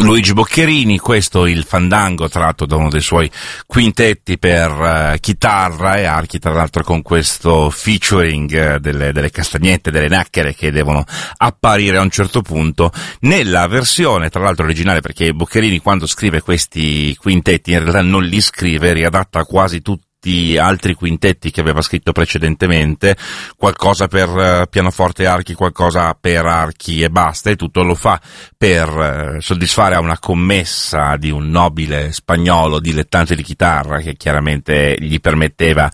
Luigi Boccherini, questo il Fandango tratto da uno dei suoi quintetti per chitarra e archi, tra l'altro con questo featuring delle castagnette, delle nacchere che devono apparire a un certo punto nella versione, tra l'altro originale, perché Boccherini quando scrive questi quintetti in realtà non li scrive, riadatta quasi tutti altri quintetti che aveva scritto precedentemente, qualcosa per pianoforte e archi, qualcosa per archi e basta, e tutto lo fa per soddisfare a una commessa di un nobile spagnolo dilettante di chitarra che chiaramente gli permetteva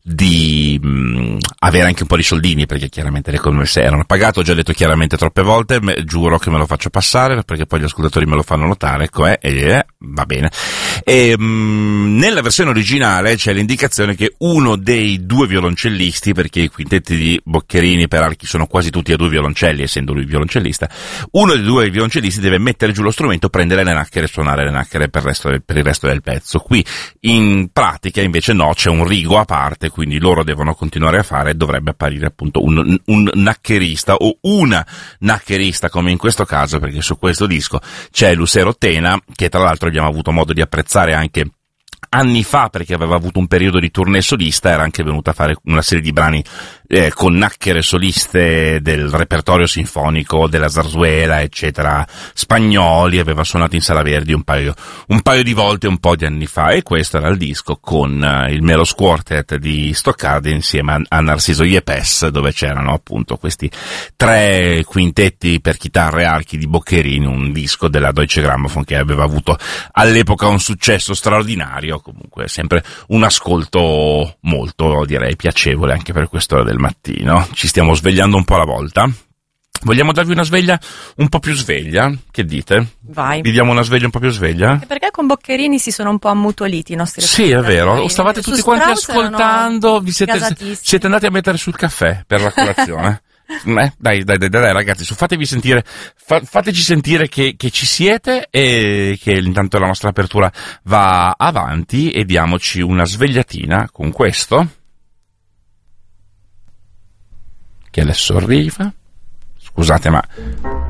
di avere anche un po' di soldini, perché chiaramente le commesse erano pagate. Ho già detto chiaramente troppe volte, giuro che me lo faccio passare perché poi gli ascoltatori me lo fanno notare, va bene. E nella versione originale c'è l'indicazione che uno dei due violoncellisti, perché i quintetti di Boccherini per archi sono quasi tutti a due violoncelli, essendo lui violoncellista, uno dei due violoncellisti deve mettere giù lo strumento, prendere le nacchere e suonare le nacchere per il resto del pezzo. Qui in pratica invece no, c'è un rigo a parte, quindi loro devono continuare a fare, dovrebbe apparire appunto un naccherista o una naccherista, come in questo caso, perché su questo disco c'è Lucero Tena, che tra l'altro abbiamo avuto modo di apprezzare anche anni fa, perché aveva avuto un periodo di tournée solista, era anche venuta a fare una serie di brani con nacchere soliste del repertorio sinfonico della zarzuela, eccetera, spagnoli, aveva suonato in Sala Verdi un paio di volte un po' di anni fa, e questo era il disco con il Melos Quartet di Stoccardi insieme a Narciso Yepes, dove c'erano appunto questi tre quintetti per chitarra e archi di Boccherini, un disco della Deutsche Grammophon che aveva avuto all'epoca un successo straordinario. Comunque sempre un ascolto molto, direi, piacevole anche per quest'ora del mattino. Ci stiamo svegliando un po' alla volta. Vogliamo darvi una sveglia un po' più sveglia? Che dite? Vai. Vi diamo una sveglia un po' più sveglia? Perché con Boccherini si sono un po' ammutoliti i nostri Sì, è vero. Stavate tutti quanti ascoltando, siete andati a mettere sul caffè per la colazione. Dai ragazzi, fateci sentire che ci siete e che intanto la nostra apertura va avanti, e diamoci una svegliatina con questo che adesso arriva. Scusate, ma